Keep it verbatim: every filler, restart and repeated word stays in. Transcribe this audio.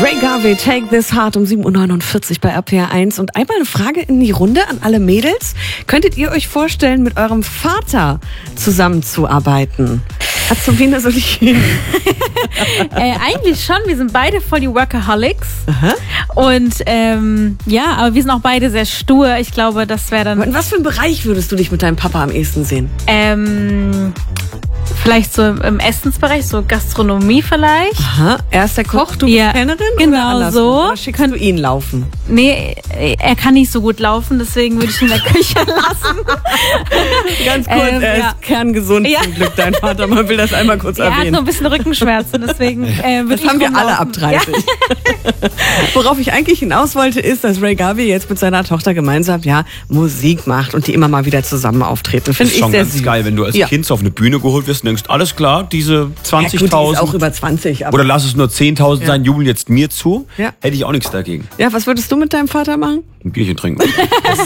Ray Garvey, Take This Heart um sieben Uhr neunundvierzig bei R P R eins. Und einmal eine Frage in die Runde an alle Mädels. Könntet ihr euch vorstellen, mit eurem Vater zusammenzuarbeiten? Azubine, soll ich hin? äh, eigentlich schon. Wir sind beide voll die Workaholics. Aha. Und ähm, ja, aber wir sind auch beide sehr stur. Ich glaube, das wäre dann... In was für einem Bereich würdest du dich mit deinem Papa am ehesten sehen? Ähm... Vielleicht so im Essensbereich, so Gastronomie vielleicht. Aha, er ist der Koch, du Ja, bist Kellnerin? genau oder andersrum? so. Oder schickst du ihn laufen? Nee, er kann nicht so gut laufen, deswegen würde ich ihn in der Küche lassen. Ganz kurz, Ähm, er ja. ist kerngesund Ja. zum Glück, dein Vater. Man will das einmal kurz Er hat erwähnen. nur ein bisschen Rückenschmerzen, deswegen äh, würde Das ich haben wir rumlaufen. alle ab dreißig. Ja. Worauf ich eigentlich hinaus wollte, ist, dass Ray Garvey jetzt mit seiner Tochter gemeinsam ja Musik macht und die immer mal wieder zusammen auftreten. Das Finde ist ich schon sehr ganz süß. geil, wenn du als Ja. Kind so auf eine Bühne geholt wirst und denkst, alles klar, diese Ja, gut, die ist zwanzigtausend auch über zwanzig. Aber oder lass es nur zehntausend Ja. sein, jubeln jetzt mir zu, Ja. hätte ich auch nichts dagegen. ja, was würdest du mit deinem Vater machen? Ein Bierchen trinken.